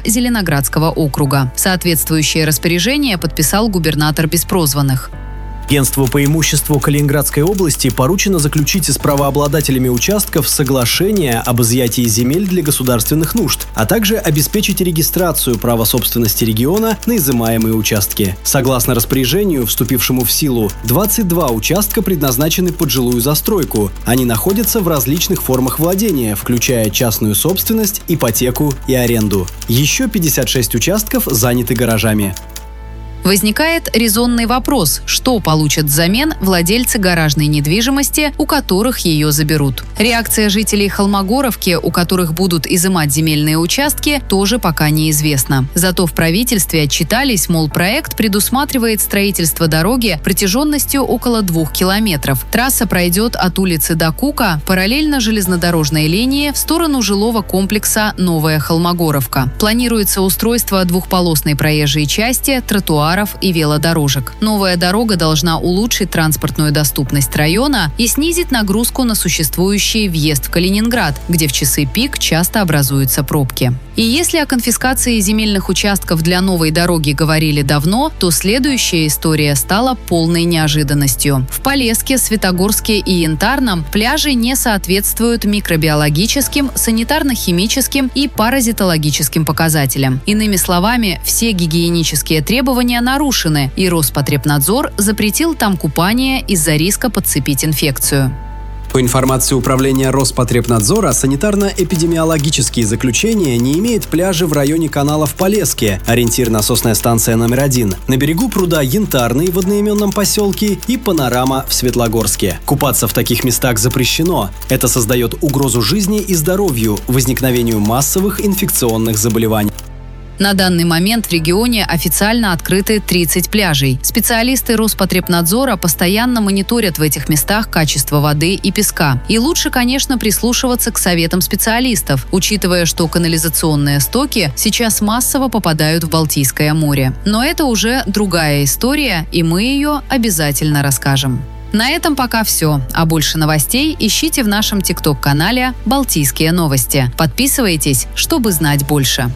Зеленоградского округа. Соответствующее распоряжение подписал губернатор Беспрозванных. Агентству по имуществу Калининградской области поручено заключить с правообладателями участков соглашение об изъятии земель для государственных нужд, а также обеспечить регистрацию права собственности региона на изымаемые участки. Согласно распоряжению, вступившему в силу, 22 участка предназначены под жилую застройку. Они находятся в различных формах владения, включая частную собственность, ипотеку и аренду. Еще 56 участков заняты гаражами. Возникает резонный вопрос, что получат взамен владельцы гаражной недвижимости, у которых ее заберут. Реакция жителей Холмогоровки, у которых будут изымать земельные участки, тоже пока неизвестна. Зато в правительстве отчитались, мол, проект предусматривает строительство дороги протяженностью около 2 километров. Трасса пройдет от улицы Докука параллельно железнодорожной линии в сторону жилого комплекса «Новая Холмогоровка». Планируется устройство двухполосной проезжей части, тротуара и велодорожек. Новая дорога должна улучшить транспортную доступность района и снизить нагрузку на существующий въезд в Калининград, где в часы пик часто образуются пробки. И если о конфискации земельных участков для новой дороги говорили давно, то следующая история стала полной неожиданностью. В Полеске, Светогорске и Янтарном пляжи не соответствуют микробиологическим, санитарно-химическим и паразитологическим показателям. Иными словами, все гигиенические требования нарушены, и Роспотребнадзор запретил там купание из-за риска подцепить инфекцию. По информации Управления Роспотребнадзора, санитарно-эпидемиологические заключения не имеют пляжи в районе канала в Полеске, ориентир-насосная станция номер 1, на берегу пруда Янтарный в одноименном поселке и Панорама в Светлогорске. Купаться в таких местах запрещено. Это создает угрозу жизни и здоровью, возникновению массовых инфекционных заболеваний. На данный момент в регионе официально открыты 30 пляжей. Специалисты Роспотребнадзора постоянно мониторят в этих местах качество воды и песка. И лучше, конечно, прислушиваться к советам специалистов, учитывая, что канализационные стоки сейчас массово попадают в Балтийское море. Но это уже другая история, и мы ее обязательно расскажем. На этом пока все. А больше новостей ищите в нашем ТикТок-канале «Балтийские новости». Подписывайтесь, чтобы знать больше.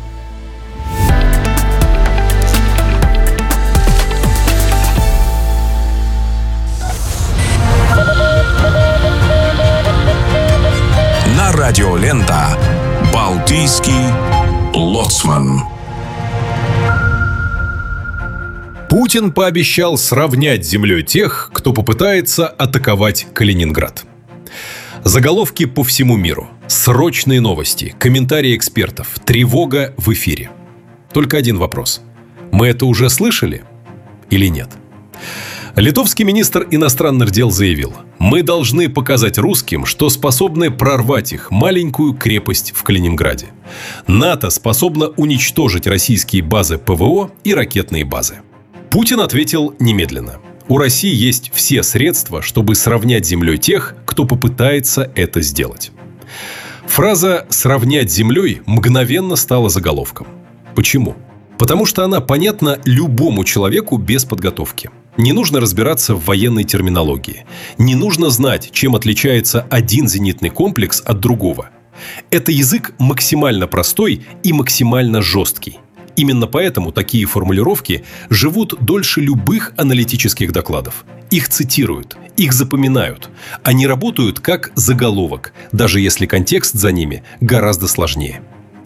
Радиолента «Балтийский лоцман». Путин пообещал сравнять с землей тех, кто попытается атаковать Калининград. Заголовки по всему миру, срочные новости, комментарии экспертов, тревога в эфире. Только один вопрос. Мы это уже слышали или нет? Литовский министр иностранных дел заявил: «Мы должны показать русским, что способны прорвать их маленькую крепость в Калининграде. НАТО способно уничтожить российские базы ПВО и ракетные базы». Путин ответил немедленно: «У России есть все средства, чтобы сравнять с землей тех, кто попытается это сделать». Фраза «сравнять с землей» мгновенно стала заголовком. Почему? Потому что она понятна любому человеку без подготовки. Не нужно разбираться в военной терминологии. Не нужно знать, чем отличается один зенитный комплекс от другого. Это язык максимально простой и максимально жесткий. Именно поэтому такие формулировки живут дольше любых аналитических докладов. Их цитируют, их запоминают. Они работают как заголовок, даже если контекст за ними гораздо сложнее.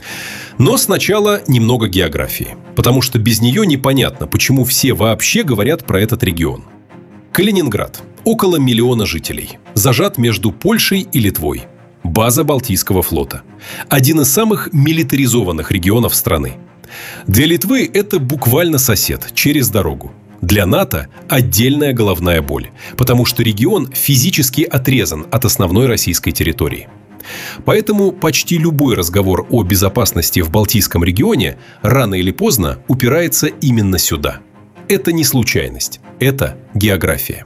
Но сначала немного географии, потому что без нее непонятно, почему все вообще говорят про этот регион. Калининград. Около 1 миллиона жителей. Зажат между Польшей и Литвой. База Балтийского флота. Один из самых милитаризованных регионов страны. Для Литвы это буквально сосед, через дорогу. Для НАТО отдельная головная боль, потому что регион физически отрезан от основной российской территории. Поэтому почти любой разговор о безопасности в Балтийском регионе рано или поздно упирается именно сюда. Это не случайность, это география.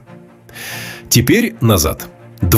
Теперь назад.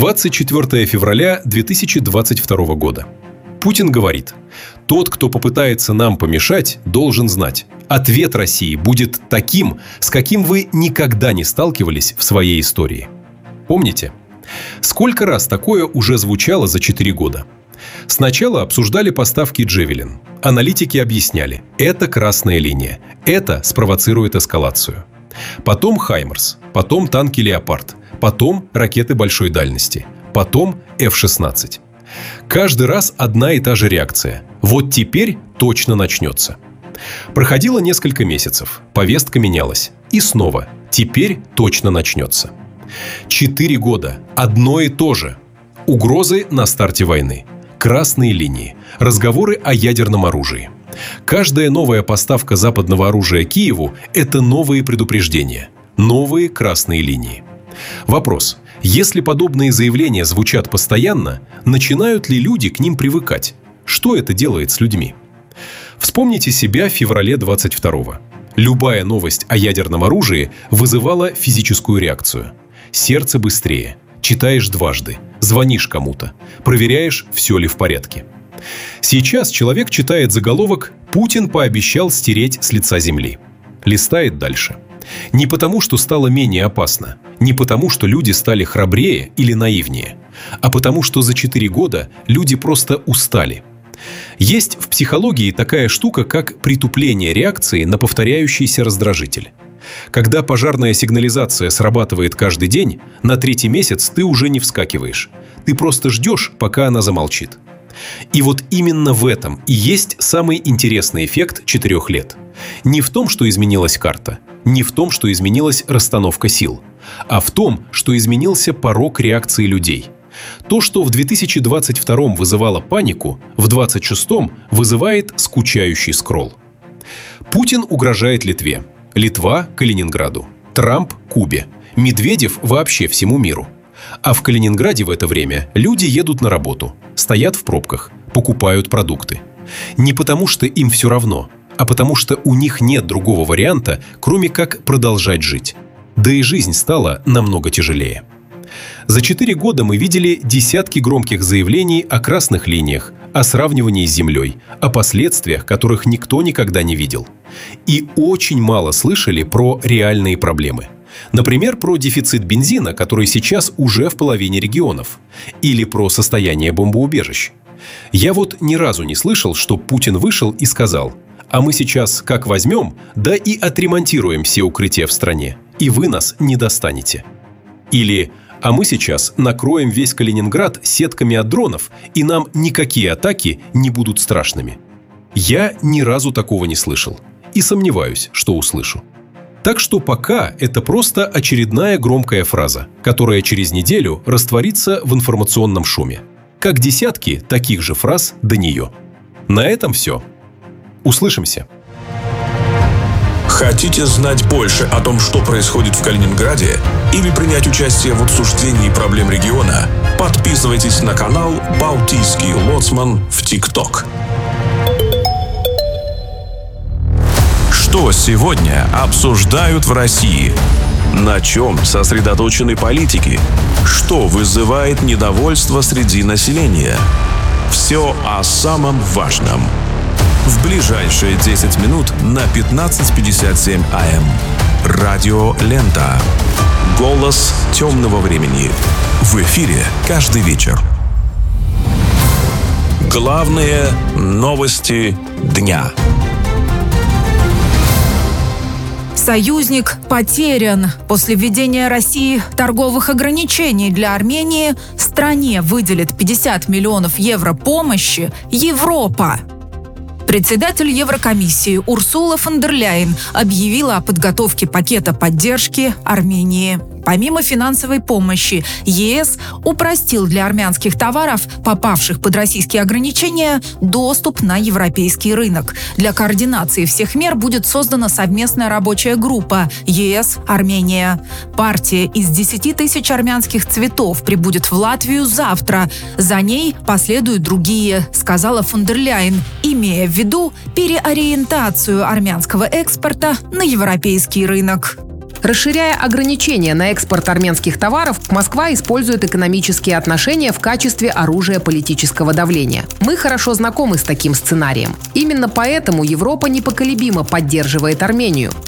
24 февраля 2022 года. Путин говорит: «Тот, кто попытается нам помешать, должен знать, ответ России будет таким, с каким вы никогда не сталкивались в своей истории». Помните? Сколько раз такое уже звучало за 4 года? Сначала обсуждали поставки «Джевелин». Аналитики объясняли – это красная линия, это спровоцирует эскалацию. Потом «Хаймерс», потом танки «Леопард», потом ракеты большой дальности, потом F-16. Каждый раз одна и та же реакция. Вот теперь точно начнется. Проходило несколько месяцев, повестка менялась. И снова, теперь точно начнется. 4 года, одно и то же. Угрозы на старте войны, красные линии, разговоры о ядерном оружии. Каждая новая поставка западного оружия Киеву – это новые предупреждения, новые красные линии. Вопрос: если подобные заявления звучат постоянно, начинают ли люди к ним привыкать? Что это делает с людьми? Вспомните себя в феврале 22-го. Любая новость о ядерном оружии вызывала физическую реакцию. Сердце быстрее, читаешь дважды, звонишь кому-то, проверяешь, все ли в порядке. Сейчас человек читает заголовок «Путин пообещал стереть с лица земли». Листает дальше. Не потому, что стало менее опасно, не потому, что люди стали храбрее или наивнее, а потому, что за 4 года люди просто устали. Есть в психологии такая штука, как притупление реакции на повторяющийся раздражитель. Когда пожарная сигнализация срабатывает каждый день, на 3-й месяц ты уже не вскакиваешь. Ты просто ждешь, пока она замолчит. И вот именно в этом и есть самый интересный эффект 4 лет. Не в том, что изменилась карта, не в том, что изменилась расстановка сил, а в том, что изменился порог реакции людей. То, что в 2022 вызывало панику, в 2026 вызывает скучающий скролл. Путин угрожает Литве, Литва – Калининграду, Трамп – Кубе, Медведев вообще всему миру. А в Калининграде в это время люди едут на работу, стоят в пробках, покупают продукты. Не потому, что им все равно, а потому что у них нет другого варианта, кроме как продолжать жить. Да и жизнь стала намного тяжелее. За 4 года мы видели десятки громких заявлений о красных линиях, о сравнивании с землей, о последствиях, которых никто никогда не видел. И очень мало слышали про реальные проблемы. Например, про дефицит бензина, который сейчас уже в половине регионов. Или про состояние бомбоубежищ. Я вот ни разу не слышал, что Путин вышел и сказал: «А мы сейчас как возьмем, да и отремонтируем все укрытия в стране, и вы нас не достанете». Или «А мы сейчас накроем весь Калининград сетками от дронов, и нам никакие атаки не будут страшными». Я ни разу такого не слышал. И сомневаюсь, что услышу. Так что пока это просто очередная громкая фраза, которая через неделю растворится в информационном шуме. Как десятки таких же фраз до нее. На этом все. Услышимся. Хотите знать больше о том, что происходит в Калининграде, или принять участие в обсуждении проблем региона? Подписывайтесь на канал «Балтийский лоцман» в ТикТок. Что сегодня обсуждают в России? На чем сосредоточены политики? Что вызывает недовольство среди населения? Все о самом важном. В ближайшие 10 минут на 15:57 АМ. Радио Лента. Голос темного времени. В эфире каждый вечер. Главные новости дня. Союзник потерян. После введения России торговых ограничений для Армении стране выделит 50 миллионов евро помощи Европа. Председатель Еврокомиссии Урсула фон дер Ляйен объявила о подготовке пакета поддержки Армении. Помимо финансовой помощи, ЕС упростил для армянских товаров, попавших под российские ограничения, доступ на европейский рынок. Для координации всех мер будет создана совместная рабочая группа ЕС-Армения. Партия из 10 тысяч армянских цветов прибудет в Латвию завтра. За ней последуют другие, сказала фон дер Ляйен, имея в виду переориентацию армянского экспорта на европейский рынок. Расширяя ограничения на экспорт армянских товаров, Москва использует экономические отношения в качестве оружия политического давления. Мы хорошо знакомы с таким сценарием. Именно поэтому Европа непоколебимо поддерживает Армению.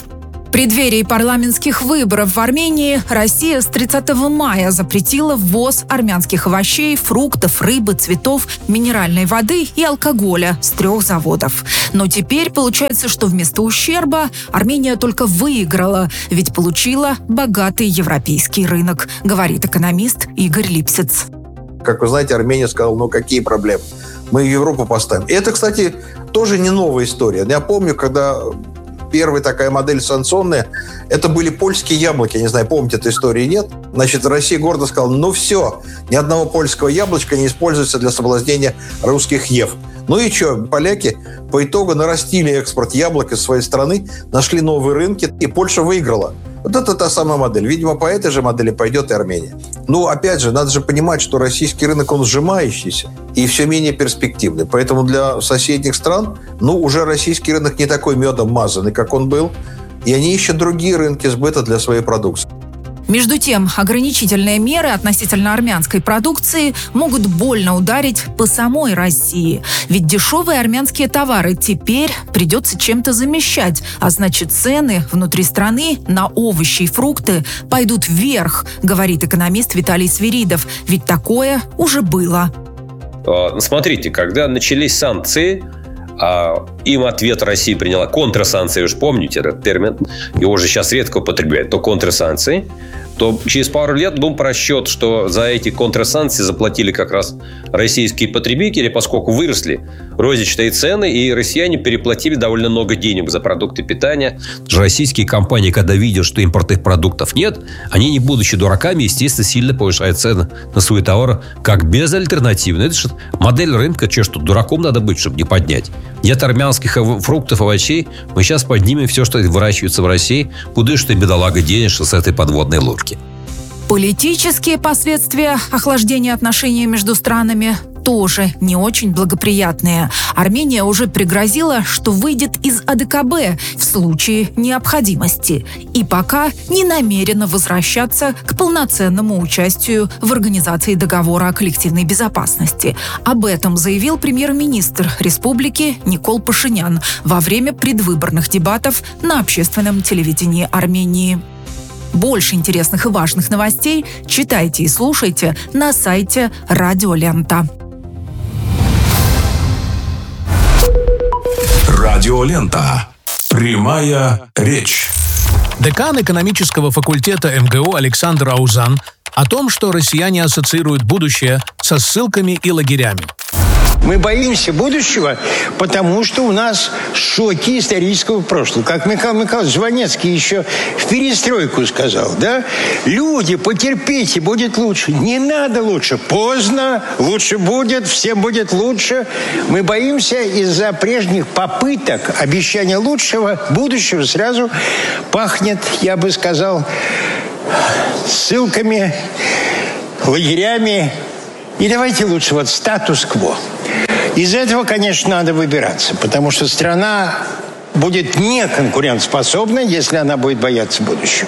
В преддверии парламентских выборов в Армении Россия с 30 мая запретила ввоз армянских овощей, фруктов, рыбы, цветов, минеральной воды и алкоголя с 3 заводов. Но теперь получается, что вместо ущерба Армения только выиграла, ведь получила богатый европейский рынок, говорит экономист Игорь Липсиц. Как вы знаете, Армения сказала, какие проблемы? Мы Европу поставим. И это, кстати, тоже не новая история. Я помню, когда первая такая модель санкционная, это были польские яблоки. Я не знаю, помните эту историю, нет? Значит, Россия гордо сказала, все, ни одного польского яблочка не используется для соблазнения русских ев. И что, поляки по итогу нарастили экспорт яблок из своей страны, нашли новые рынки, и Польша выиграла. Вот это та самая модель. Видимо, по этой же модели пойдет и Армения. Опять же, надо же понимать, что российский рынок, он сжимающийся и все менее перспективный. Поэтому для соседних стран, уже российский рынок не такой медом мазанный, как он был. И они ищут другие рынки сбыта для своей продукции. Между тем, ограничительные меры относительно армянской продукции могут больно ударить по самой России. Ведь дешевые армянские товары теперь придется чем-то замещать, а значит, цены внутри страны на овощи и фрукты пойдут вверх, говорит экономист Виталий Свиридов. Ведь такое уже было. Смотрите, когда начались санкции, им ответ России приняла контрсанкции, уж помните этот термин, его же сейчас редко употребляют, то контрсанкции, то через пару лет был просчет, что за эти контрсанкции заплатили как раз российские потребители, поскольку выросли розничные цены, и россияне переплатили довольно много денег за продукты питания. Российские компании, когда видят, что импортных продуктов нет, они, не будучи дураками, естественно, сильно повышают цены на свои товары, как безальтернативно. Это же модель рынка, что дураком надо быть, чтобы не поднять. Нет армянских фруктов, овощей, мы сейчас поднимем все, что выращивается в России, куда что бедолага денешься с этой подводной лодки. Политические последствия охлаждения отношений между странами тоже не очень благоприятные. Армения уже пригрозила, что выйдет из АДКБ в случае необходимости. И пока не намерена возвращаться к полноценному участию в организации договора о коллективной безопасности. Об этом заявил премьер-министр республики Никол Пашинян во время предвыборных дебатов на общественном телевидении Армении. Больше интересных и важных новостей читайте и слушайте на сайте Радио Лента. Радио Лента. Прямая речь. Декан экономического факультета МГУ Александр Аузан о том, что россияне ассоциируют будущее со ссылками и лагерями. Мы боимся будущего, потому что у нас шоки исторического прошлого. Как Михаил Михайлович Жванецкий еще в перестройку сказал, да? Люди, потерпите, будет лучше. Не надо лучше. Поздно, лучше будет, всем будет лучше. Мы боимся из-за прежних попыток обещания лучшего будущего сразу пахнет, я бы сказал, ссылками, лагерями. И давайте лучше статус-кво. Из этого, конечно, надо выбираться, потому что страна будет неконкурентоспособна, если она будет бояться будущего.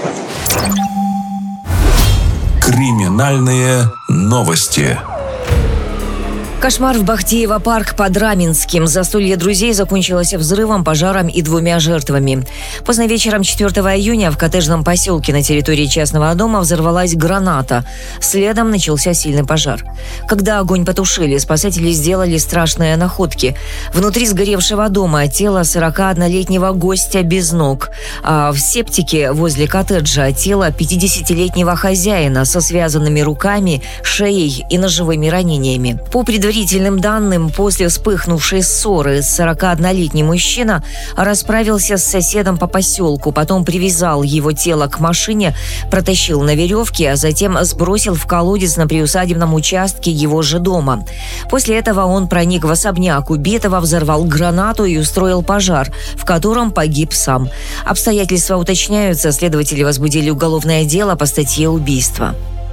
Криминальные новости. Кошмар в Бахтиево-парк под Раменским. Застолье друзей закончилось взрывом, пожаром и 2 жертвами. Поздно вечером 4 июня в коттеджном поселке на территории частного дома взорвалась граната. Следом начался сильный пожар. Когда огонь потушили, спасатели сделали страшные находки. Внутри сгоревшего дома тело 41-летнего гостя без ног. А в септике возле коттеджа тело 50-летнего хозяина со связанными руками, шеей и ножевыми ранениями. По предварительным данным, после вспыхнувшей ссоры 41-летний мужчина расправился с соседом по поселку, потом привязал его тело к машине, протащил на веревке, а затем сбросил в колодец на приусадебном участке его же дома. После этого он проник в особняк убитого, взорвал гранату и устроил пожар, в котором погиб сам. Обстоятельства уточняются, следователи возбудили уголовное дело по статье убийства.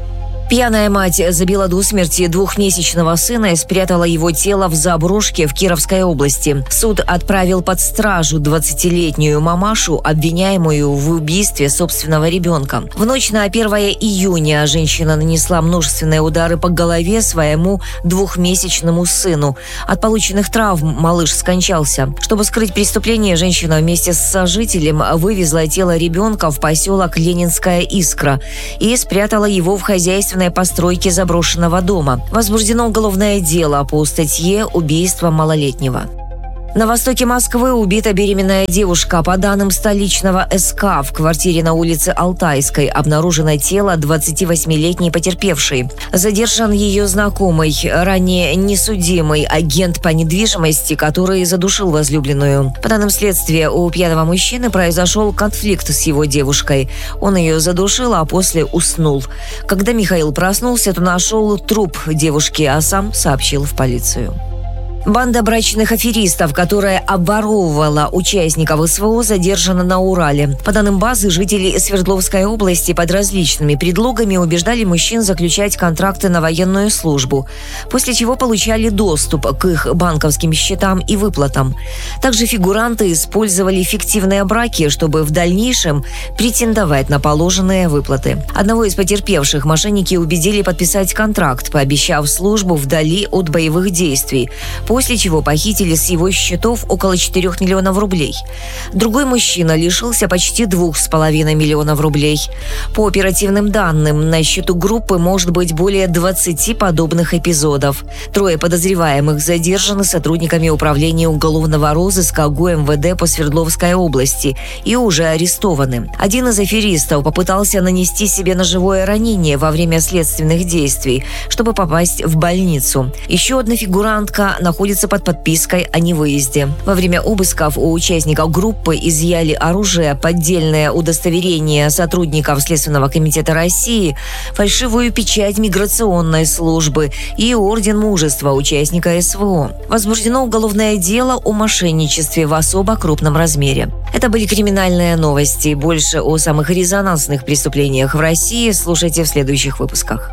Пьяная мать забила до смерти двухмесячного сына и спрятала его тело в заброшке в Кировской области. Суд отправил под стражу 20-летнюю мамашу, обвиняемую в убийстве собственного ребенка. В ночь на 1 июня женщина нанесла множественные удары по голове своему двухмесячному сыну. От полученных травм малыш скончался. Чтобы скрыть преступление, женщина вместе с сожителем вывезла тело ребенка в поселок Ленинская Искра и спрятала его в хозяйственной постройке заброшенного дома. Возбуждено уголовное дело по статье «Убийство малолетнего». На востоке Москвы убита беременная девушка. По данным столичного СК, в квартире на улице Алтайской обнаружено тело 28-летней потерпевшей. Задержан ее знакомый, ранее несудимый агент по недвижимости, который задушил возлюбленную. По данным следствия, у пьяного мужчины произошел конфликт с его девушкой. Он ее задушил, а после уснул. Когда Михаил проснулся, то нашел труп девушки, а сам сообщил в полицию. Банда брачных аферистов, которая обворовывала участников СВО, задержана на Урале. По данным базы, жители Свердловской области под различными предлогами убеждали мужчин заключать контракты на военную службу, после чего получали доступ к их банковским счетам и выплатам. Также фигуранты использовали фиктивные браки, чтобы в дальнейшем претендовать на положенные выплаты. Одного из потерпевших мошенники убедили подписать контракт, пообещав службу вдали от боевых действий, после чего похитили с его счетов около 4 миллионов рублей. Другой мужчина лишился почти 2,5 миллионов рублей. По оперативным данным, на счету группы может быть более 20 подобных эпизодов. 3 подозреваемых задержаны сотрудниками управления уголовного розыска ГУМВД по Свердловской области и уже арестованы. Один из аферистов попытался нанести себе ножевое ранение во время следственных действий, чтобы попасть в больницу. Еще одна фигурантка находится под подпиской о невыезде. Во время обысков у участников группы изъяли оружие, поддельное удостоверение сотрудников Следственного комитета России, фальшивую печать миграционной службы и орден мужества участника СВО. Возбуждено уголовное дело о мошенничестве в особо крупном размере. Это были криминальные новости. Больше о самых резонансных преступлениях в России слушайте в следующих выпусках.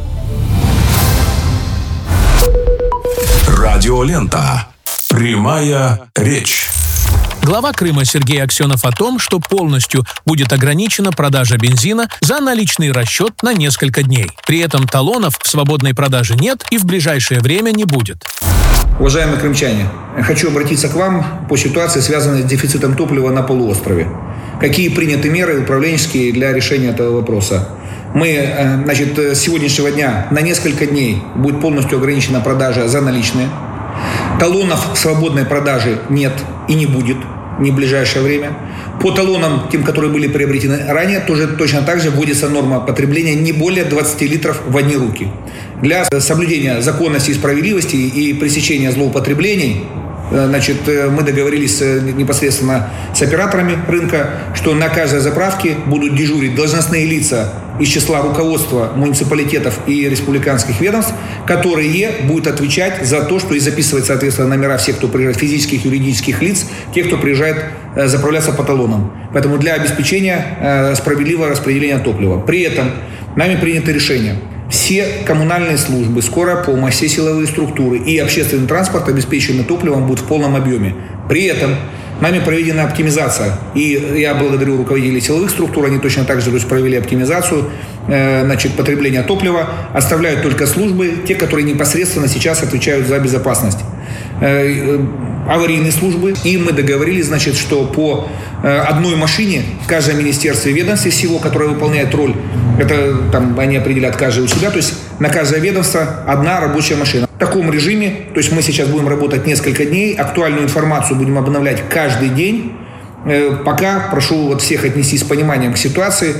Радиолента. Прямая речь. Глава Крыма Сергей Аксенов о том, что полностью будет ограничена продажа бензина за наличный расчет на несколько дней. При этом талонов в свободной продаже нет и в ближайшее время не будет. Уважаемые крымчане, хочу обратиться к вам по ситуации, связанной с дефицитом топлива на полуострове. Какие приняты меры управленческие для решения этого вопроса? С сегодняшнего дня на несколько дней будет полностью ограничена продажа за наличные. Талонов в свободной продаже нет и не будет ни в ближайшее время. По талонам, тем, которые были приобретены ранее, тоже точно так же вводится норма потребления не более 20 литров в одни руки. Для соблюдения законности и справедливости и пресечения злоупотреблений, мы договорились непосредственно с операторами рынка, что на каждой заправке будут дежурить должностные лица из числа руководства муниципалитетов и республиканских ведомств, которые будут отвечать за то, что и записывать, соответственно, номера всех, кто приезжает, физических, юридических лиц, тех, кто приезжает заправляться по талонам. Поэтому для обеспечения справедливого распределения топлива. При этом нами принято решение: все коммунальные службы, скорая помощь, все силовые структуры и общественный транспорт, обеспеченный топливом, будут в полном объеме. При этом нами проведена оптимизация. И я благодарю руководителей силовых структур, они точно так же провели оптимизацию потребления топлива. Оставляют только службы, те, которые непосредственно сейчас отвечают за безопасность. Аварийные службы. И мы договорились, что по одной машине в каждом министерстве и ведомстве всего, которое выполняет роль, это они определят каждый у себя, то есть на каждое ведомство одна рабочая машина. В таком режиме, то есть мы сейчас будем работать несколько дней, актуальную информацию будем обновлять каждый день. Пока прошу всех отнестись с пониманием к ситуации.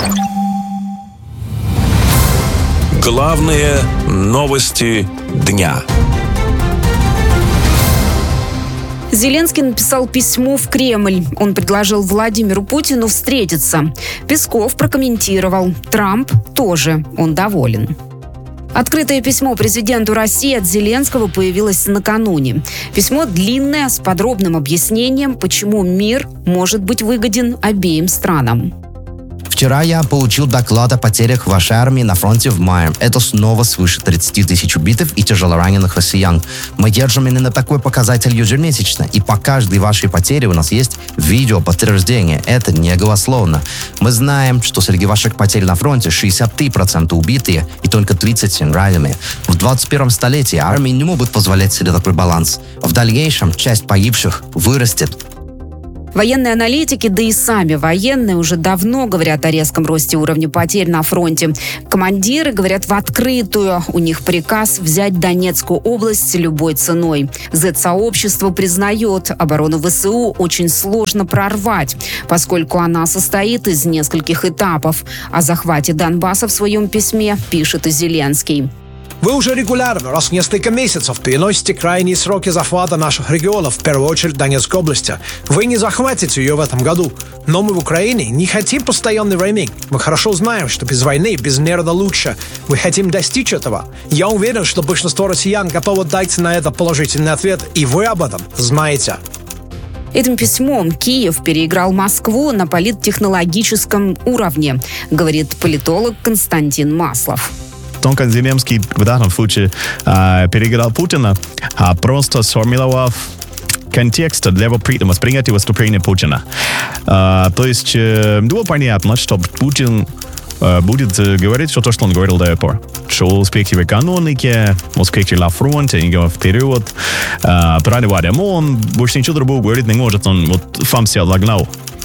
Главные новости дня. Зеленский написал письмо в Кремль. Он предложил Владимиру Путину встретиться. Песков прокомментировал: Трамп тоже, он доволен. Открытое письмо президенту России от Зеленского появилось накануне. Письмо длинное, с подробным объяснением, почему мир может быть выгоден обеим странам. В Вчера я получил доклад о потерях вашей армии на фронте в мае. Это снова свыше 30 тысяч убитых и тяжелораненых россиян. Мы держим именно такой показатель ежемесячно. И по каждой вашей потере у нас есть видео подтверждение. Это не голословно. Мы знаем, что среди ваших потерь на фронте 63% убитые и только 37 раненые. В 21 столетии армии не могут позволять себе такой баланс. В дальнейшем часть погибших вырастет. Военные аналитики, да и сами военные уже давно говорят о резком росте уровня потерь на фронте. Командиры говорят в открытую. У них приказ взять Донецкую область любой ценой. Z-сообщество признает, оборону ВСУ очень сложно прорвать, поскольку она состоит из нескольких этапов. О захвате Донбасса в своем письме пишет и Зеленский. Вы уже регулярно, раз в несколько месяцев, переносите крайние сроки захвата наших регионов, в первую очередь Донецкой области. Вы не захватите ее в этом году. Но мы в Украине не хотим постоянной войны. Мы хорошо знаем, что без войны безмерно лучше. Мы хотим достичь этого. Я уверен, что большинство россиян готовы дать на это положительный ответ, и вы об этом знаете. Этим письмом Киев переиграл Москву на политтехнологическом уровне, говорит политолог Константин Маслов. Только Зеленский в данном случае переиграл Путина, просто сформировав контекст для воспринятия выступления Путина. То есть было понятно, что Путин будет говорить все то, что он говорил до этого пор. Что успехи в экономике, успехи на фронте, идем вперед, прорываем. Он больше ничего другого говорить не может. Он вот сам себя загнал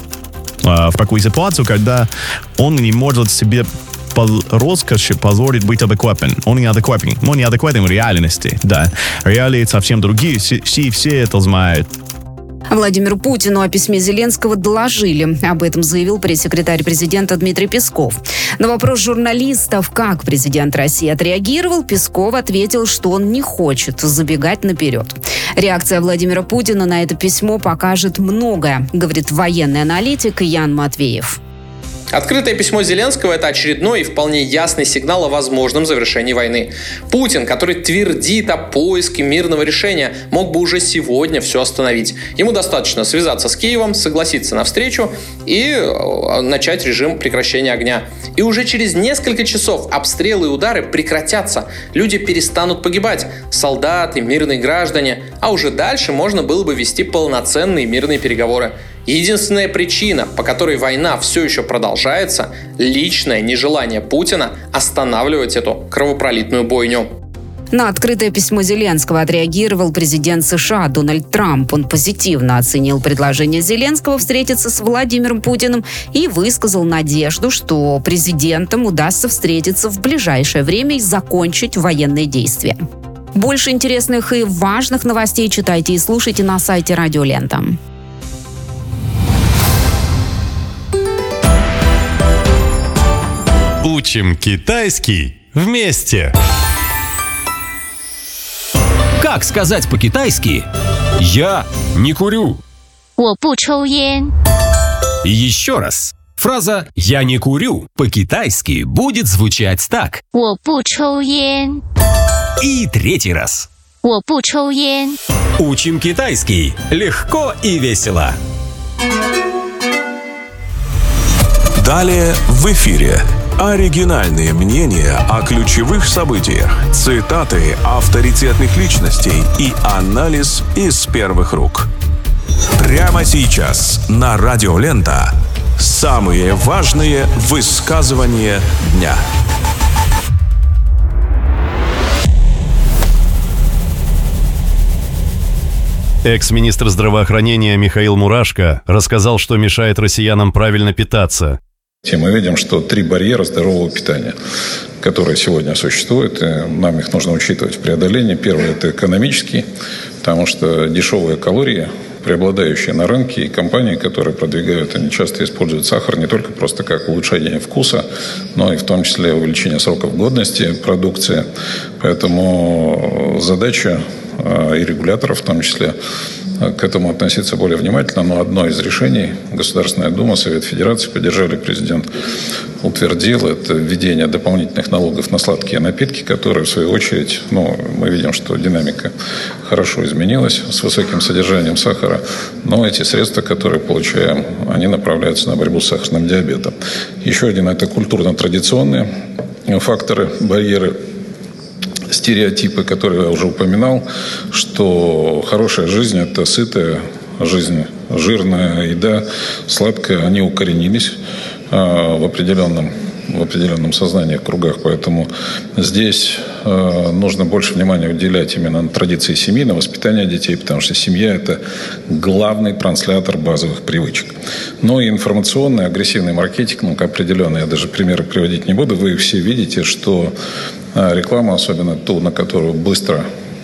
в такую ситуацию, когда он не может себе по роскоши позволить быть адекватным. Он не адекватен. Он не адекватен в реальности. Да. Реалии совсем другие. Все это знают. Владимиру Путину о письме Зеленского доложили. Об этом заявил пресс-секретарь президента Дмитрий Песков. На вопрос журналистов, как президент России отреагировал, Песков ответил, что он не хочет забегать наперед. Реакция Владимира Путина на это письмо покажет многое, говорит военный аналитик Ян Матвеев. Открытое письмо Зеленского – это очередной и вполне ясный сигнал о возможном завершении войны. Путин, который твердит о поиске мирного решения, мог бы уже сегодня все остановить. Ему достаточно связаться с Киевом, согласиться на встречу и начать режим прекращения огня. И уже через несколько часов обстрелы и удары прекратятся. Люди перестанут погибать. Солдаты, мирные граждане. А уже дальше можно было бы вести полноценные мирные переговоры. Единственная причина, по которой война все еще продолжается – личное нежелание Путина останавливать эту кровопролитную бойню. На открытое письмо Зеленского отреагировал президент США Дональд Трамп. Он позитивно оценил предложение Зеленского встретиться с Владимиром Путиным и высказал надежду, что президентам удастся встретиться в ближайшее время и закончить военные действия. Больше интересных и важных новостей читайте и слушайте на сайте Радио Лента. Учим китайский вместе. Как сказать по-китайски «Я не курю»? 我不抽烟. И еще раз. Фраза «Я не курю» по-китайски будет звучать так. 我不抽烟. И третий раз. 我不抽烟. Учим китайский легко и весело. Далее в эфире оригинальные мнения о ключевых событиях, цитаты авторитетных личностей и анализ из первых рук. Прямо сейчас на Радио Лента самые важные высказывания дня. Экс-министр здравоохранения Михаил Мурашко рассказал, что мешает россиянам правильно питаться. Мы видим, что 3 барьера здорового питания, которые сегодня существуют, и нам их нужно учитывать в преодолении. Первый – это экономический, потому что дешевые калории, преобладающие на рынке, и компании, которые продвигают, они часто используют сахар не только просто как улучшение вкуса, но и в том числе увеличение сроков годности продукции. Поэтому задача и регуляторов в том числе к этому относиться более внимательно, но одно из решений Государственная Дума, Совет Федерации поддержали, президент утвердил, это введение дополнительных налогов на сладкие напитки, которые, в свою очередь, мы видим, что динамика хорошо изменилась с высоким содержанием сахара, но эти средства, которые получаем, они направляются на борьбу с сахарным диабетом. Еще один – это культурно-традиционные факторы, барьеры, стереотипы, которые я уже упоминал, что хорошая жизнь – это сытая жизнь, жирная еда, сладкая, они укоренились в определенном сознании, кругах. Поэтому здесь нужно больше внимания уделять именно на традиции семьи, на воспитание детей, потому что семья – это главный транслятор базовых привычек. Ну и информационный, агрессивный маркетинг, определенный, я даже примеры приводить не буду, вы все видите, что реклама, особенно ту, на которую быстро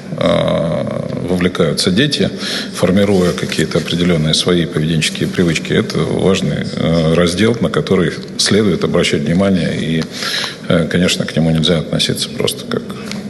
вовлекаются дети, формируя какие-то определенные свои поведенческие привычки. Это важный раздел, на который следует обращать внимание. И, конечно, к нему нельзя относиться просто как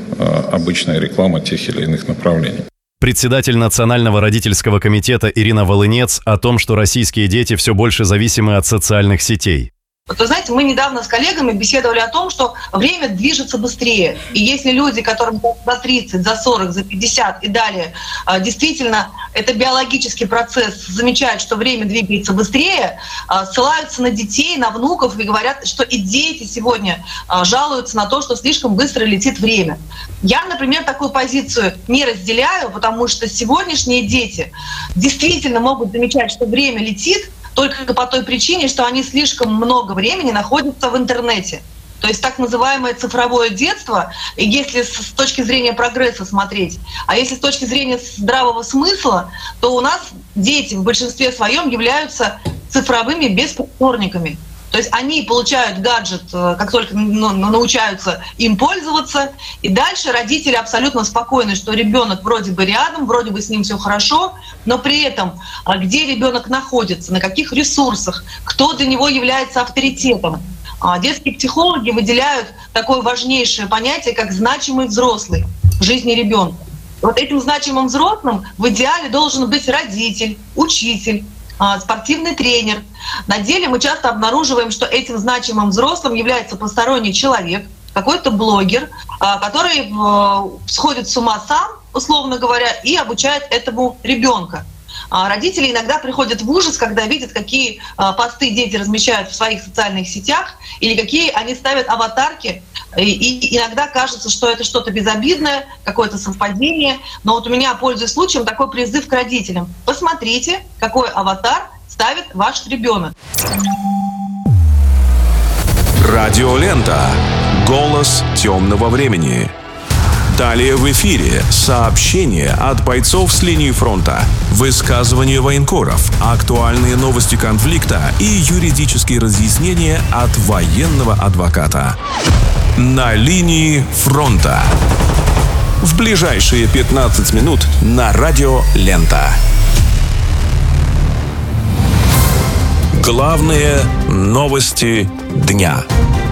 обычная реклама тех или иных направлений. Председатель Национального родительского комитета Ирина Волынец о том, что российские дети все больше зависимы от социальных сетей. Вот вы знаете, мы недавно с коллегами беседовали о том, что время движется быстрее. И если люди, которым за 30, за 40, за 50 и далее, действительно, это биологический процесс, замечают, что время двигается быстрее, ссылаются на детей, на внуков и говорят, что и дети сегодня жалуются на то, что слишком быстро летит время. Я, например, такую позицию не разделяю, потому что сегодняшние дети действительно могут замечать, что время летит, только по той причине, что они слишком много времени находятся в интернете. То есть так называемое цифровое детство, если с точки зрения прогресса смотреть, а если с точки зрения здравого смысла, то у нас дети в большинстве своем являются цифровыми беспризорниками. То есть они получают гаджет, как только научаются им пользоваться, и дальше родители абсолютно спокойны, что ребенок вроде бы рядом, вроде бы с ним все хорошо, но при этом где ребенок находится, на каких ресурсах, кто для него является авторитетом. Детские психологи выделяют такое важнейшее понятие, как значимый взрослый в жизни ребенка. Вот этим значимым взрослым в идеале должен быть родитель, учитель, спортивный тренер. На деле мы часто обнаруживаем, что этим значимым взрослым является посторонний человек, какой-то блогер, который сходит с ума сам, условно говоря, и обучает этому ребенка. Родители иногда приходят в ужас, когда видят, какие посты дети размещают в своих социальных сетях или какие они ставят аватарки. И иногда кажется, что это что-то безобидное, какое-то совпадение. Но вот у меня, пользуясь случаем, такой призыв к родителям. Посмотрите, какой аватар ставит ваш ребенок. Радиолента. Голос темного времени. Далее в эфире сообщения от бойцов с линии фронта, высказывания военкоров, актуальные новости конфликта и юридические разъяснения от военного адвоката. На линии фронта. В ближайшие 15 минут на Радио Лента. Главные новости дня.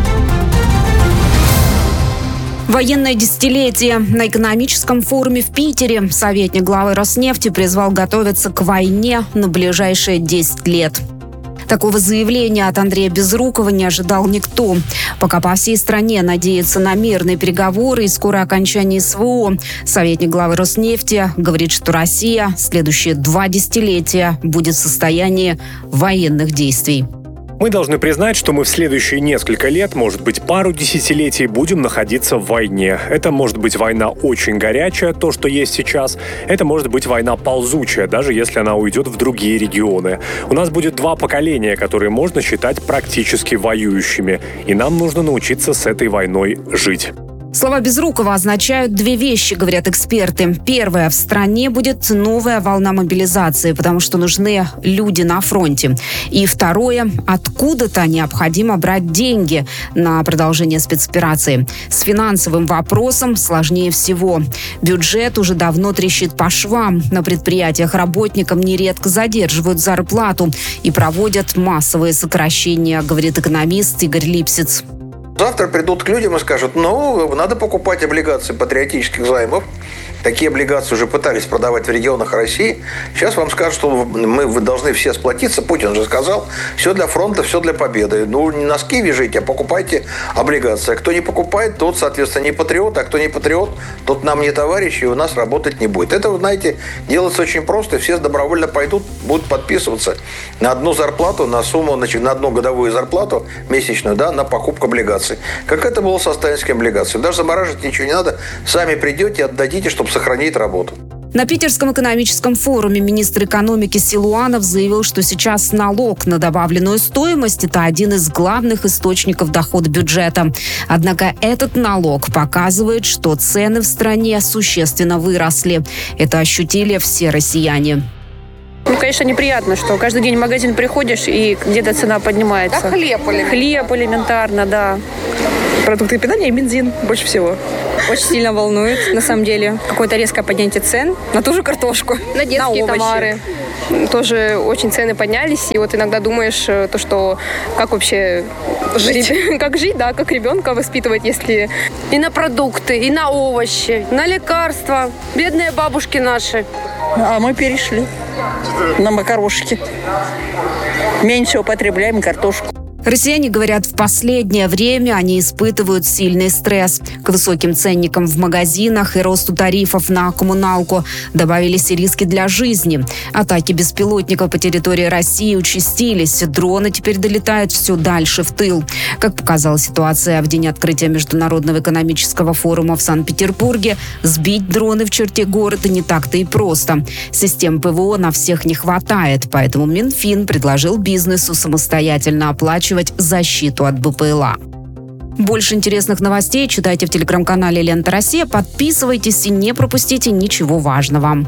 Военное десятилетие. На экономическом форуме в Питере советник главы Роснефти призвал готовиться к войне на ближайшие 10 лет. Такого заявления от Андрея Безрукова не ожидал никто. Пока по всей стране надеются на мирные переговоры и скорое окончание СВО, советник главы Роснефти говорит, что Россия следующие 2 десятилетия будет в состоянии военных действий. Мы должны признать, что мы в следующие несколько лет, может быть, пару десятилетий будем находиться в войне. Это может быть война очень горячая, то, что есть сейчас. Это может быть война ползучая, даже если она уйдет в другие регионы. У нас будет 2 поколения, которые можно считать практически воюющими. И нам нужно научиться с этой войной жить. Слова Безрукова означают 2 вещи, говорят эксперты. Первое. В стране будет новая волна мобилизации, потому что нужны люди на фронте. И второе. Откуда-то необходимо брать деньги на продолжение спецоперации. С финансовым вопросом сложнее всего. Бюджет уже давно трещит по швам. На предприятиях работникам нередко задерживают зарплату и проводят массовые сокращения, говорит экономист Игорь Липсиц. Завтра придут к людям и скажут, надо покупать облигации патриотических займов, такие облигации уже пытались продавать в регионах России. Сейчас вам скажут, что вы должны все сплотиться. Путин же сказал, все для фронта, все для победы. Ну, не носки вяжите, а покупайте облигации. А кто не покупает, тот, соответственно, не патриот. А кто не патриот, тот нам не товарищ, и у нас работать не будет. Это, вы знаете, делается очень просто. Все добровольно пойдут, будут подписываться на одну зарплату, на сумму, значит, на одну годовую зарплату месячную, да, на покупку облигаций. Как это было со сталинскими облигациями. Даже замораживать ничего не надо. Сами придете, отдадите, чтобы сохранить работу. На Питерском экономическом форуме министр экономики Силуанов заявил, что сейчас налог на добавленную стоимость – это один из главных источников дохода бюджета. Однако этот налог показывает, что цены в стране существенно выросли. Это ощутили все россияне. Ну, конечно, неприятно, что каждый день в магазин приходишь, и где-то цена поднимается. Да, хлеб элементарно, да. Продукты питания и бензин больше всего. Очень сильно волнует, на самом деле. Какое-то резкое поднятие цен на ту же картошку, на детские товары. Тоже очень цены поднялись. И вот иногда думаешь, то, что как вообще жить, да, как ребенка воспитывать, если и на продукты, и на овощи, на лекарства. Бедные бабушки наши. А мы перешли на макарошки. Меньше употребляем картошку. Россияне говорят, в последнее время они испытывают сильный стресс. К высоким ценникам в магазинах и росту тарифов на коммуналку добавились и риски для жизни. Атаки беспилотников по территории России участились. Дроны теперь долетают все дальше в тыл. Как показала ситуация в день открытия Международного экономического форума в Санкт-Петербурге, сбить дроны в черте города не так-то и просто. Систем ПВО на всех не хватает, поэтому Минфин предложил бизнесу самостоятельно оплачивать защиту от БПЛА. Больше интересных новостей читайте в телеграм-канале «Лента Россия». Подписывайтесь и не пропустите ничего важного.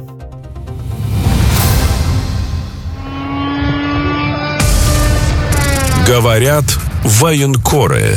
Говорят военкоры.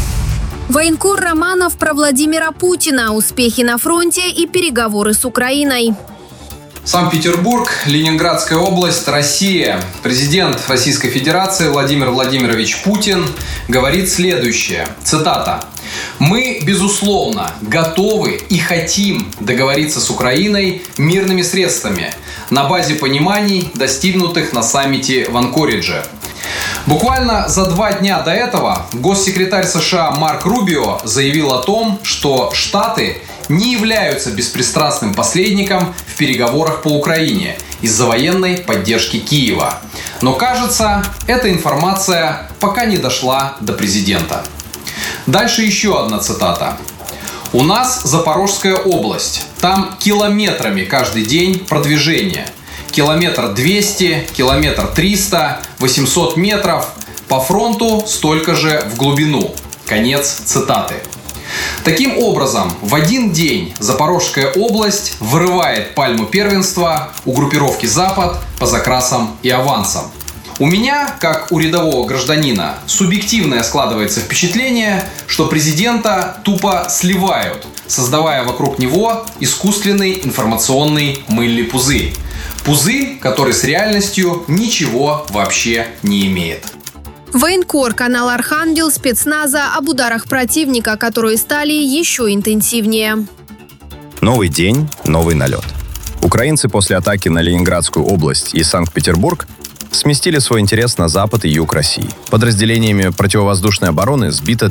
Военкор романов про Владимира Путина, успехи на фронте и переговоры с Украиной. Санкт-Петербург, Ленинградская область, Россия. Президент Российской Федерации Владимир Владимирович Путин говорит следующее. Цитата. «Мы, безусловно, готовы и хотим договориться с Украиной мирными средствами на базе пониманий, достигнутых на саммите в Анкоридже». Буквально за 2 дня до этого госсекретарь США Марк Рубио заявил о том, что Штаты не являются беспристрастным посредником в переговорах по Украине из-за военной поддержки Киева. Но, кажется, эта информация пока не дошла до президента. Дальше еще одна цитата. «У нас Запорожская область. Там километрами каждый день продвижение. Километр 200, километр 300, 800 метров. По фронту столько же в глубину». Конец цитаты. Таким образом, в один день Запорожская область вырывает пальму первенства у группировки «Запад» по закрасам и авансам. У меня, как у рядового гражданина, субъективное складывается впечатление, что президента тупо сливают, создавая вокруг него искусственный информационный мыльный пузырь. Пузырь, который с реальностью ничего вообще не имеет. Военкор, канал «Архангел» спецназа об ударах противника, которые стали еще интенсивнее. Новый день, новый налет. Украинцы после атаки на Ленинградскую область и Санкт-Петербург сместили свой интерес на запад и юг России. Подразделениями противовоздушной обороны сбито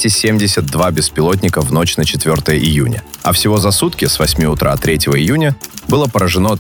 272 беспилотника в ночь на 4 июня. А всего за сутки с 8 утра 3 июня было поражено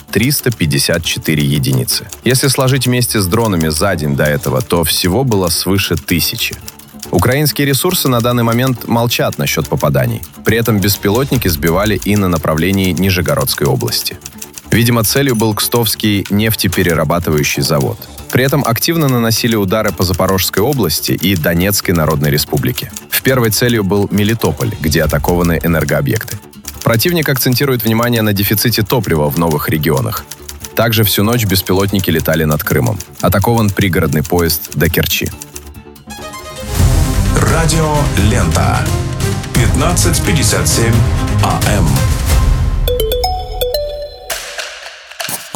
354 единицы. Если сложить вместе с дронами за день до этого, то всего было свыше 1000. Украинские ресурсы на данный момент молчат насчет попаданий. При этом беспилотники сбивали и на направлении Нижегородской области. Видимо, целью был Кстовский нефтеперерабатывающий завод. При этом активно наносили удары по Запорожской области и Донецкой Народной Республике. В первой целью был Мелитополь, где атакованы энергообъекты. Противник акцентирует внимание на дефиците топлива в новых регионах. Также всю ночь беспилотники летали над Крымом. Атакован пригородный поезд до Керчи. Радио «Лента». 15:57 АМ.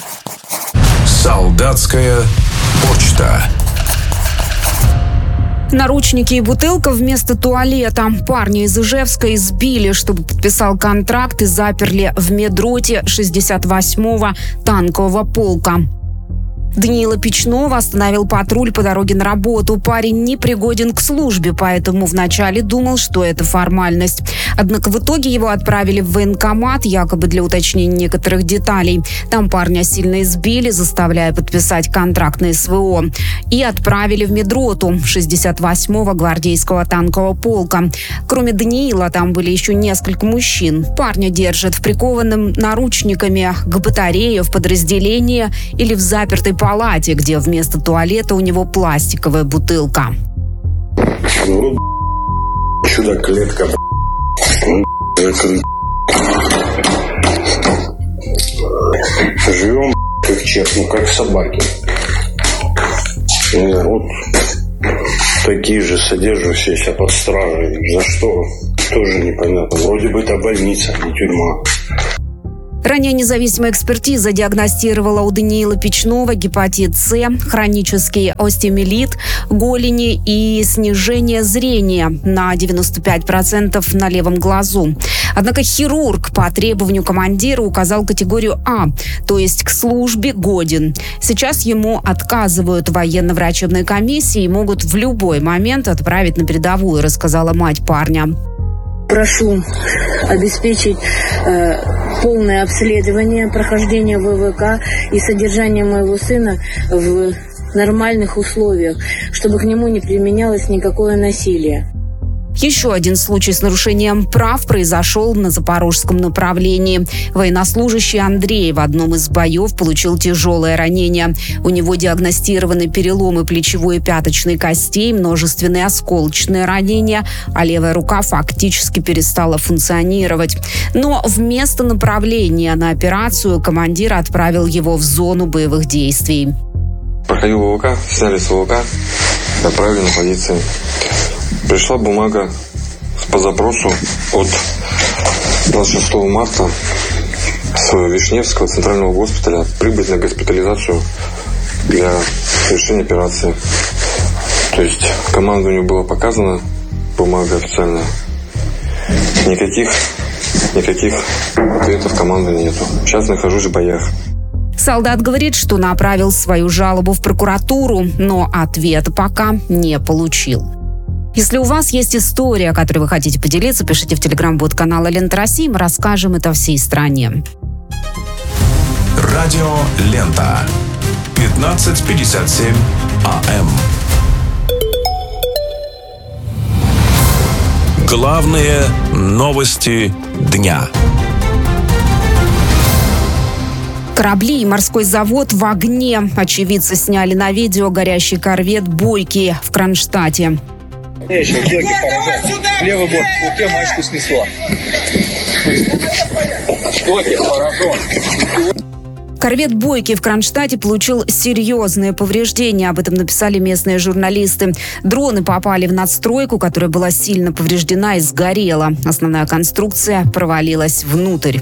Солдатская почта. Наручники и бутылка вместо туалета. Парня из Ижевска избили, чтобы подписал контракт, и заперли в медроте 68-го танкового полка. Даниила Печнова остановил патруль по дороге на работу. Парень не пригоден к службе, поэтому вначале думал, что это формальность. Однако в итоге его отправили в военкомат, якобы для уточнения некоторых деталей. Там парня сильно избили, заставляя подписать контракт на СВО. И отправили в медроту 68-го гвардейского танкового полка. Кроме Даниила, там были еще несколько мужчин. Парня держат в прикованном наручниками к батарее в подразделении или в запертой палате, где вместо туалета у него пластиковая бутылка. Сюда клетка, закрыт. Живем как честно, как собаки. Вот такие же содержащиеся под стражей. За что? Тоже непонятно. Вроде бы это больница, не тюрьма. Ранее независимая экспертиза диагностировала у Даниила Печнова гепатит С, хронический остеомиелит голени и снижение зрения на 95% на левом глазу. Однако хирург по требованию командира указал категорию А, то есть к службе годен. Сейчас ему отказывают в военно-врачебной комиссии и могут в любой момент отправить на передовую, рассказала мать парня. Прошу обеспечить полное обследование, прохождение ВВК и содержание моего сына в нормальных условиях, чтобы к нему не применялось никакое насилие. Еще один случай с нарушением прав произошел на запорожском направлении. Военнослужащий Андрей в одном из боев получил тяжелое ранение. У него диагностированы переломы плечевой и пяточной костей, множественные осколочные ранения, а левая рука фактически перестала функционировать. Но вместо направления на операцию командир отправил его в зону боевых действий. Проходил ВВК, сняли с ВВК, отправили на позиции. Пришла бумага по запросу от 26 марта с Вишневского центрального госпиталя прибыть на госпитализацию для совершения операции. То есть командованию было показано, бумага официальная. Никаких ответов команды нету. Сейчас нахожусь в боях. Солдат говорит, что направил свою жалобу в прокуратуру, но ответа пока не получил. Если у вас есть история, которой вы хотите поделиться, пишите в телеграм-бот канала Лента России, мы расскажем это всей стране. Радио Лента. 15:57 АМ. Главные новости дня. Корабли и морской завод в огне. Очевидцы сняли на видео горящий корвет «Бойкий» в Кронштадте. Левый борт, у тебя мачту снесло. Корвет «Бойкий» в Кронштадте получил серьезные повреждения. Об этом написали местные журналисты. Дроны попали в надстройку, которая была сильно повреждена и сгорела. Основная конструкция провалилась внутрь.